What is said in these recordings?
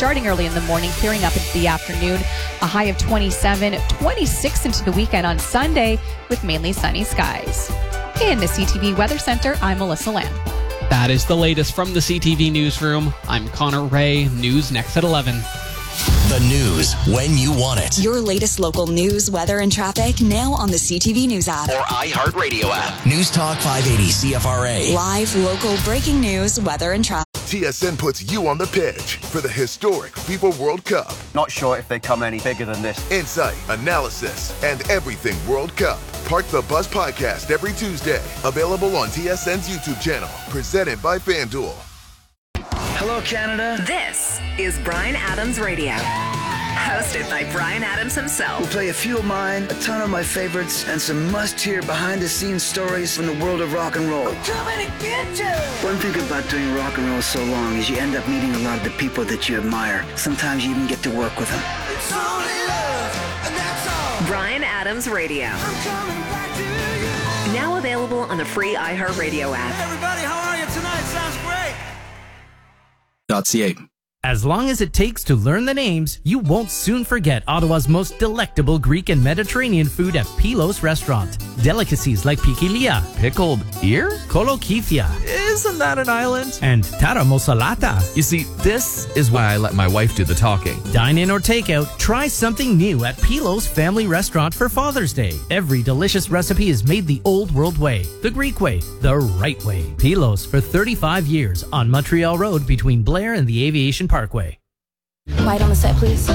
starting early in the morning, clearing up into the afternoon. A high of 27, 26 into the weekend on Sunday with mainly sunny skies. In the CTV Weather Center, I'm Melissa Lamb. That is the latest from the CTV Newsroom. I'm Connor Ray. News next at 11. The news when you want it. Your latest local news, weather, and traffic now on the CTV News app. Or iHeartRadio app. News Talk 580 CFRA. Live, local, breaking news, weather, and traffic. TSN puts you on the pitch for the historic FIFA World Cup. Not sure if they come any bigger than this. Insight, analysis, and everything World Cup. Park the Bus podcast every Tuesday. Available on TSN's YouTube channel. Presented by FanDuel. Hello, Canada. This is Bryan Adams Radio. Hosted by Bryan Adams himself. We'll play a few of mine, a ton of my favorites, and some must-hear behind-the-scenes stories from the world of rock and roll. I'm coming to get you! One thing about doing rock and roll so long is you end up meeting a lot of the people that you admire. Sometimes you even get to work with them. It's only love, and that's all. Bryan Adams Radio. I'm coming back to you. Now available on the free iHeartRadio app. Hey everybody, how are you tonight? Sounds great. .ca. As long as it takes to learn the names, you won't soon forget Ottawa's most delectable Greek and Mediterranean food at Pilos Restaurant. Delicacies like pikilia, Pickled ear? kolokithia, Isn't that an island? and taramosalata. You see, this is why I let my wife do the talking. Dine in or take out, try something new at Pilos Family Restaurant for Father's Day. Every delicious recipe is made the old world way, the Greek way, the right way. Pilos for 35 years on Montreal Road between Blair and the Aviation Parkway. Quiet on the set, please.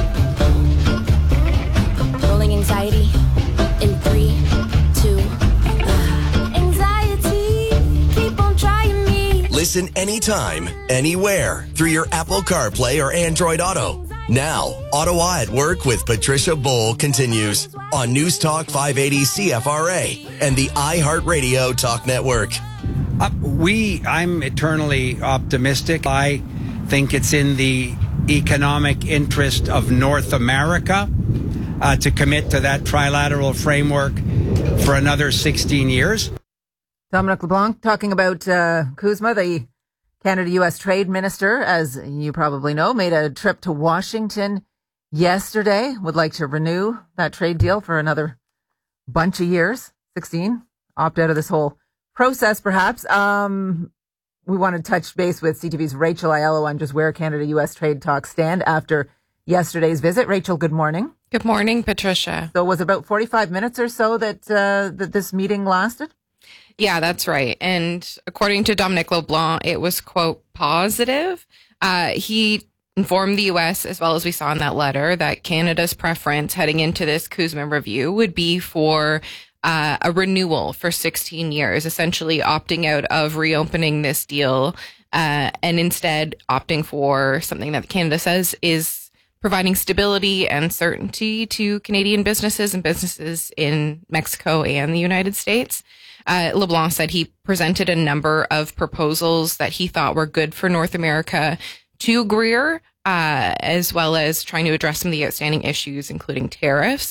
Rolling anxiety in 3, 2. Anxiety, keep on trying me. Listen anytime, anywhere through your Apple CarPlay or Android Auto. Now, Ottawa at Work with Patricia Bowl continues on News Talk 580 CFRA and the iHeartRadio Talk Network. I'm eternally optimistic. I think it's in the economic interest of North America to commit to that trilateral framework for another 16 years. Dominic LeBlanc talking about Kuzma, the Canada-U.S. trade minister, as you probably know, made a trip to Washington yesterday, would like to renew that trade deal for another bunch of years, 16, opt out of this whole process perhaps. We want to touch base with CTV's Rachel Aiello on just where Canada-U.S. trade talks stand after yesterday's visit. Rachel, good morning. Good morning, Patricia. So it was about 45 minutes or so that this meeting lasted? Yeah, that's right. And according to Dominic LeBlanc, it was, quote, positive. He informed the U.S., as well as we saw in that letter, that Canada's preference heading into this Kuzma review would be for a renewal for 16 years, essentially opting out of reopening this deal and instead opting for something that Canada says is providing stability and certainty to Canadian businesses and businesses in Mexico and the United States. LeBlanc said he presented a number of proposals that he thought were good for North America to Greer, as well as trying to address some of the outstanding issues, including tariffs.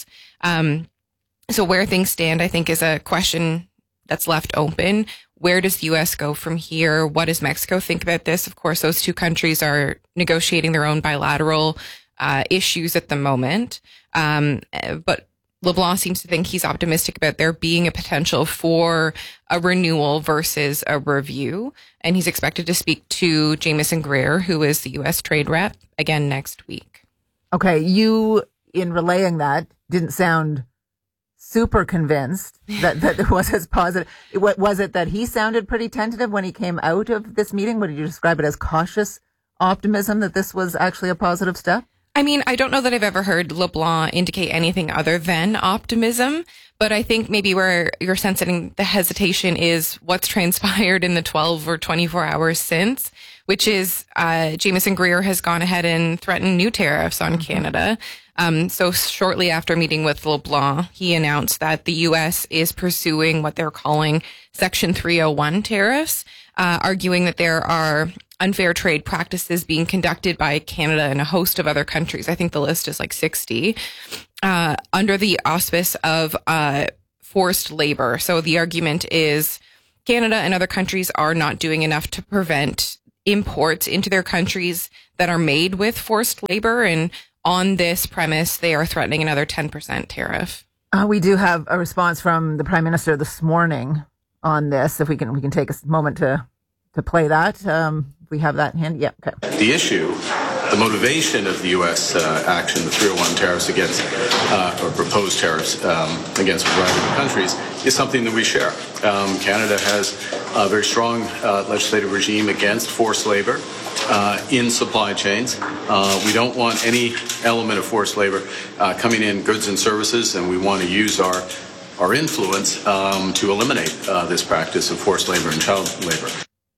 So where things stand, I think, is a question that's left open. Where does the U.S. go from here? What does Mexico think about this? Of course, those two countries are negotiating their own bilateral issues at the moment. But LeBlanc seems to think he's optimistic about there being a potential for a renewal versus a review. And he's expected to speak to Jamieson Greer, who is the U.S. trade rep, again next week. Okay, you, in relaying that, didn't sound super convinced that it was as positive. Was it that he sounded pretty tentative when he came out of this meeting? Would you describe it as cautious optimism that this was actually a positive step? I mean, I don't know that I've ever heard LeBlanc indicate anything other than optimism, but I think maybe where you're sensing the hesitation is what's transpired in the 12 or 24 hours since, which is Jamieson Greer has gone ahead and threatened new tariffs on Canada. So shortly after meeting with LeBlanc, he announced that the U.S. is pursuing what they're calling Section 301 tariffs, arguing that there are unfair trade practices being conducted by Canada and a host of other countries. I think the list is like 60, under the auspice of forced labor. So the argument is Canada and other countries are not doing enough to prevent imports into their countries that are made with forced labor. And on this premise, they are threatening another 10% tariff. We do have a response from the Prime Minister this morning on this. If we can take a moment to play that. We have that in hand. Yeah. Okay. The issue, the motivation of the U.S. action, the 301 tariffs against, or proposed tariffs against a variety of countries, is something that we share. Canada has a very strong legislative regime against forced labor in supply chains. We don't want any element of forced labor coming in goods and services, and we want to use our influence to eliminate this practice of forced labor and child labor.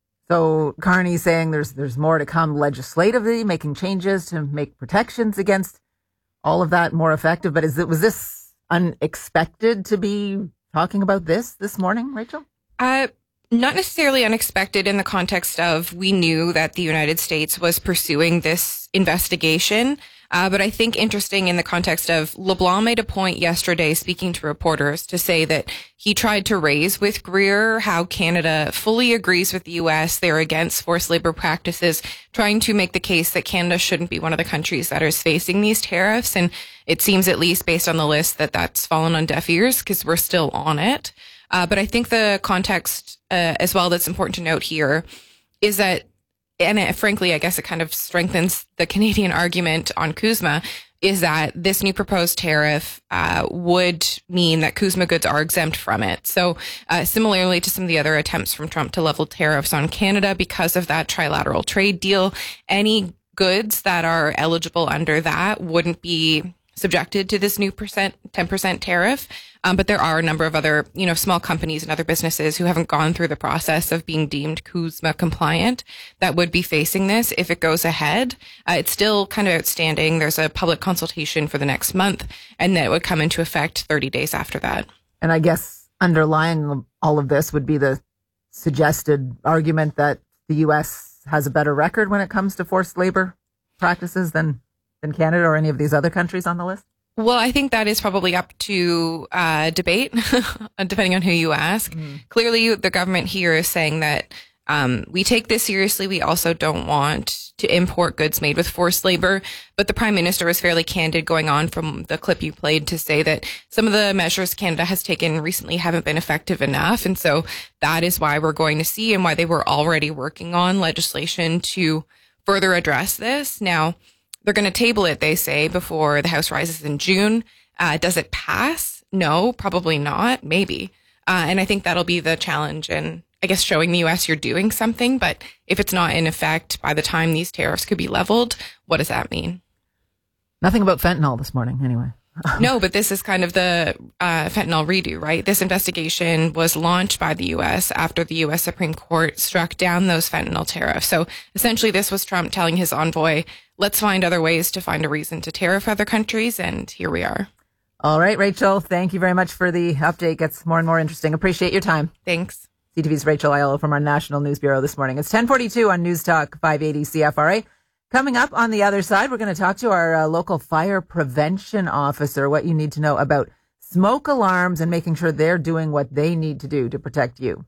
So Carney's saying there's more to come legislatively, making changes to make protections against all of that more effective. But was this unexpected to be talking about this morning, Rachel? Not necessarily unexpected in the context of we knew that the United States was pursuing this investigation. But I think interesting in the context of LeBlanc made a point yesterday speaking to reporters to say that he tried to raise with Greer how Canada fully agrees with the U.S. They're against forced labor practices, trying to make the case that Canada shouldn't be one of the countries that is facing these tariffs. And it seems, at least based on the list, that that's fallen on deaf ears because we're still on it. But I think the context as well that's important to note here is that, and frankly, I guess it kind of strengthens the Canadian argument on CUSMA, is that this new proposed tariff would mean that CUSMA goods are exempt from it. So similarly to some of the other attempts from Trump to level tariffs on Canada because of that trilateral trade deal, any goods that are eligible under that wouldn't be subjected to this new 10% tariff. But there are a number of other, small companies and other businesses who haven't gone through the process of being deemed CUSMA compliant that would be facing this if it goes ahead. It's still kind of outstanding. There's a public consultation for the next month, and that would come into effect 30 days after that. And I guess underlying all of this would be the suggested argument that the U.S. has a better record when it comes to forced labor practices than Canada or any of these other countries on the list? Well, I think that is probably up to debate, depending on who you ask. Clearly, the government here is saying that we take this seriously. We also don't want to import goods made with forced labor. But the Prime Minister was fairly candid going on from the clip you played to say that some of the measures Canada has taken recently haven't been effective enough. And so that is why we're going to see and why they were already working on legislation to further address this. Now, they're going to table it, they say, before the House rises in June. Does it pass? No, probably not. Maybe. And I think that'll be the challenge. And I guess showing the U.S. you're doing something. But if it's not in effect by the time these tariffs could be leveled, what does that mean? Nothing about fentanyl this morning, anyway. No, but this is kind of the fentanyl redo, right? This investigation was launched by the U.S. after the U.S. Supreme Court struck down those fentanyl tariffs. So essentially this was Trump telling his envoy, let's find other ways to find a reason to tariff other countries. And here we are. All right, Rachel, thank you very much for the update. Gets more and more interesting. Appreciate your time. Thanks. CTV's Rachel Aiello from our National News Bureau this morning. It's 10:42 on News Talk 580 CFRA. Coming up on the other side, we're going to talk to our local fire prevention officer, what you need to know about smoke alarms and making sure they're doing what they need to do to protect you.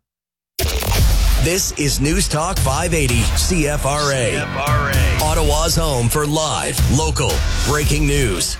This is News Talk 580 CFRA. Ottawa's home for live, local, breaking news.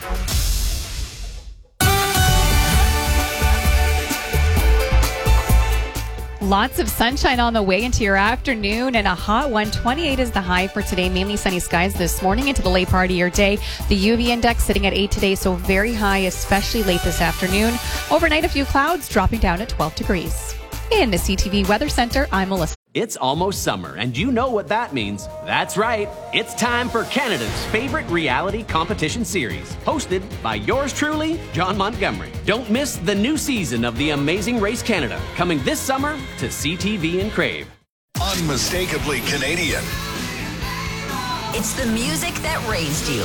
Lots of sunshine on the way into your afternoon and a hot one. 28 is the high for today. Mainly sunny skies this morning into the late part of your day. The UV index sitting at 8 today, so very high, especially late this afternoon. Overnight, a few clouds dropping down at 12 degrees. In the CTV Weather Center, I'm Melissa. It's almost summer, and you know what that means. That's right. It's time for Canada's favorite reality competition series, hosted by yours truly, John Montgomery. Don't miss the new season of The Amazing Race Canada, coming this summer to CTV and Crave. Unmistakably Canadian. It's the music that raised you.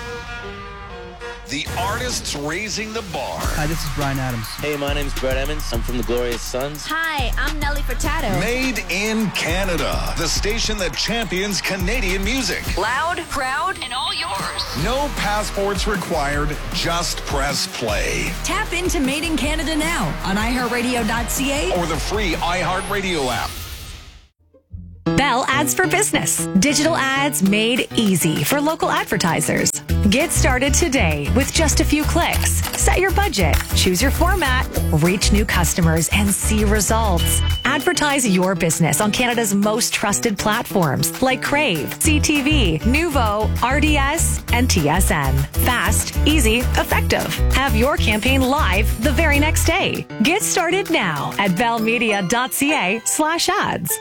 The artists raising the bar. Hi, this is Bryan Adams. Hey, my name's Brett Emmons. I'm from the Glorious Sons. Hi, I'm Nelly Furtado. Made in Canada, the station that champions Canadian music. Loud, proud, and all yours. No passports required, just press play. Tap into Made in Canada now on iHeartRadio.ca or the free iHeartRadio app. Bell Ads for Business. Digital ads made easy for local advertisers. Get started today with just a few clicks. Set your budget, choose your format, reach new customers, and see results. Advertise your business on Canada's most trusted platforms like Crave, CTV, Nuvo, RDS, and TSN. Fast, easy, effective. Have your campaign live the very next day. Get started now at bellmedia.ca/ads.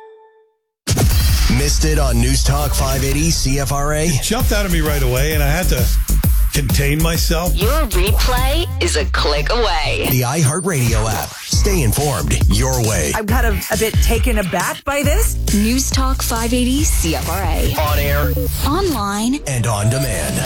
Missed it on News Talk 580 CFRA? It jumped out of me right away, and I had to contain myself. Your replay is a click away. The iHeartRadio app. Stay informed your way. I'm kind of a bit taken aback by this. News Talk 580 CFRA. On air, online, and on demand.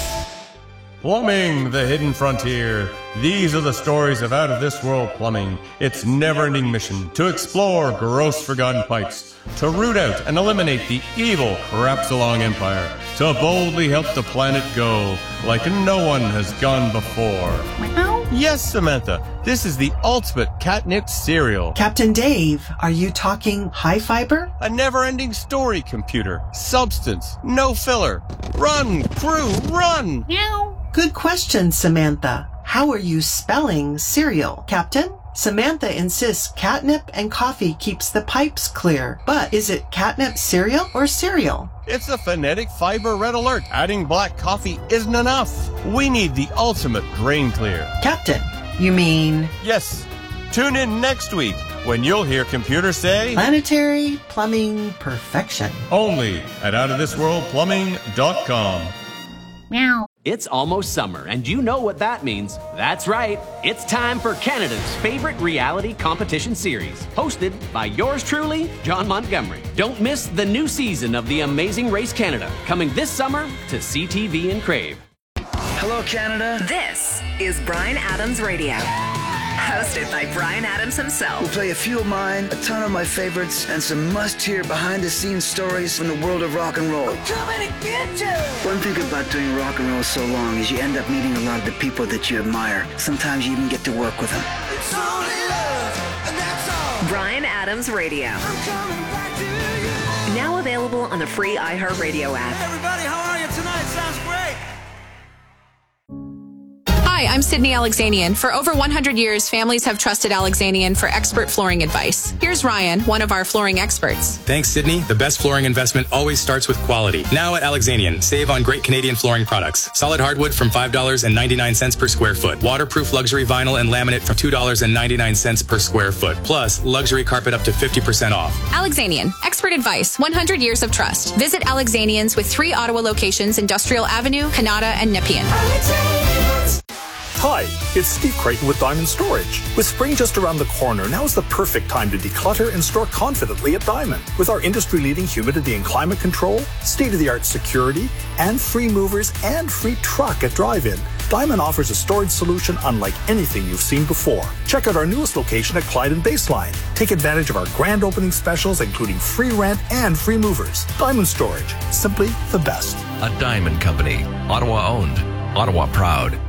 Plumbing, the hidden frontier. These are the stories of out-of-this-world plumbing. Its never-ending mission to explore gross forgotten pipes, to root out and eliminate the evil Crapsalong Empire, to boldly help the planet go like no one has gone before. Yes, Samantha, this is the ultimate catnip cereal. Captain Dave, are you talking high fiber? A never-ending story, computer. Substance, no filler. Run, crew, run! Meow. Good question, Samantha. How are you spelling cereal, Captain? Samantha insists catnip and coffee keeps the pipes clear. But is it catnip cereal or cereal? It's a phonetic fiber red alert. Adding black coffee isn't enough. We need the ultimate drain clear. Captain, you mean? Yes. Tune in next week when you'll hear computers say planetary plumbing perfection. Only at outofthisworldplumbing.com. Meow. It's almost summer, and you know what that means. That's right. It's time for Canada's favorite reality competition series, hosted by yours truly, John Montgomery. Don't miss the new season of The Amazing Race Canada, coming this summer to CTV and Crave. Hello, Canada. This is Bryan Adams Radio. Hosted by Bryan Adams himself. We'll play a few of mine, a ton of my favorites, and some must-hear behind-the-scenes stories from the world of rock and roll. I'm coming to get you! One thing about doing rock and roll so long is you end up meeting a lot of the people that you admire. Sometimes you even get to work with them. It's only love, and that's all. Bryan Adams Radio. I'm coming back to you. Now available on the free iHeartRadio app. Hey everybody, how are you tonight? Sounds great. Hi, I'm Sydney Alexanian. For over 100 years, families have trusted Alexanian for expert flooring advice. Here's Ryan, one of our flooring experts. Thanks, Sydney. The best flooring investment always starts with quality. Now at Alexanian, save on great Canadian flooring products. Solid hardwood from $5.99 per square foot. Waterproof luxury vinyl and laminate from $2.99 per square foot. Plus, luxury carpet up to 50% off. Alexanian, expert advice, 100 years of trust. Visit Alexanians with 3 Ottawa locations, Industrial Avenue, Kanata, and Nepean. Hi, it's Steve Creighton with Diamond Storage. With spring just around the corner, now is the perfect time to declutter and store confidently at Diamond. With our industry-leading humidity and climate control, state-of-the-art security, and free movers and free truck at drive-in, Diamond offers a storage solution unlike anything you've seen before. Check out our newest location at Clyde and Baseline. Take advantage of our grand opening specials, including free rent and free movers. Diamond Storage, simply the best. A Diamond Company. Ottawa owned. Ottawa proud.